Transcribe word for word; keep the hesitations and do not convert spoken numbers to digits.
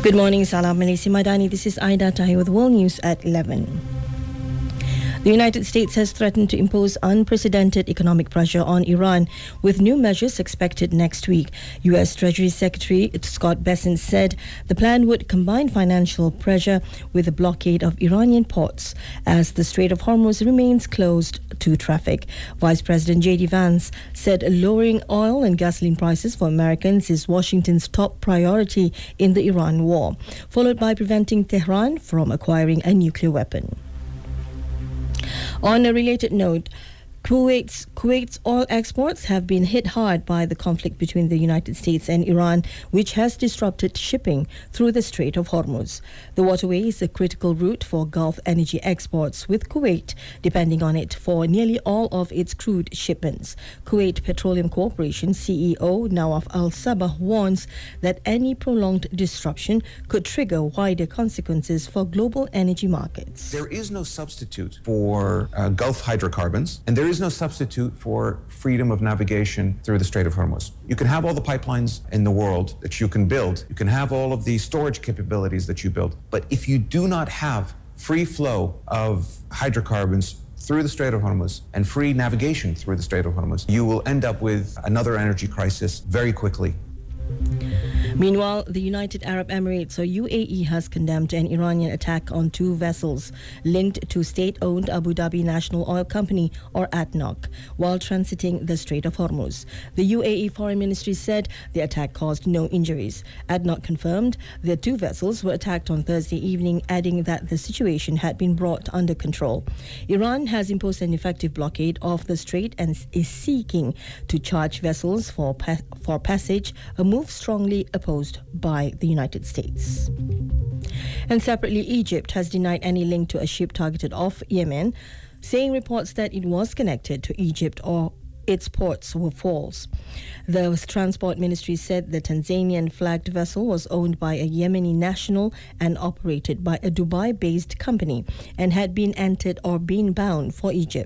Good morning, Salam Malaysia Madani. This is Aida Tahir with World News at eleven. The United States has threatened to impose unprecedented economic pressure on Iran, with new measures expected next week. U S Treasury Secretary Scott Bessent said the plan would combine financial pressure with a blockade of Iranian ports as the Strait of Hormuz remains closed to traffic. Vice President J D Vance said lowering oil and gasoline prices for Americans is Washington's top priority in the Iran war, followed by preventing Tehran from acquiring a nuclear weapon. On a related note, Kuwait's, Kuwait's oil exports have been hit hard by the conflict between the United States and Iran, which has disrupted shipping through the Strait of Hormuz. The waterway is a critical route for Gulf energy exports, with Kuwait depending on it for nearly all of its crude shipments. Kuwait Petroleum Corporation C E O Nawaf Al-Sabah warns that any prolonged disruption could trigger wider consequences for global energy markets. There is no substitute for uh, Gulf hydrocarbons, and there is no substitute for freedom of navigation through the Strait of Hormuz. You can have all the pipelines in the world that you can build. You can have all of the storage capabilities that you build. But if you do not have free flow of hydrocarbons through the Strait of Hormuz and free navigation through the Strait of Hormuz, you will end up with another energy crisis very quickly. Meanwhile, the United Arab Emirates, or U A E, has condemned an Iranian attack on two vessels linked to state-owned Abu Dhabi National Oil Company, or A D N O C, while transiting the Strait of Hormuz. The U A E Foreign Ministry said the attack caused no injuries. A D N O C confirmed the two vessels were attacked on Thursday evening, adding that the situation had been brought under control. Iran has imposed an effective blockade of the strait and is seeking to charge vessels for, pa- for passage, a move strongly opposed by the United States. And separately, Egypt has denied any link to a ship targeted off Yemen, saying reports that it was connected to Egypt or its ports were false. The Transport Ministry said the Tanzanian-flagged vessel was owned by a Yemeni national and operated by a Dubai-based company and had been entered or been bound for Egypt.